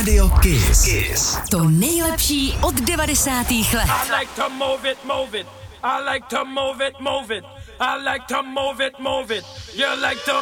Radio Kiss. To nejlepší od 90. let. I like to move it, move it. I like to move it, move it. I like to move it, move it. You like to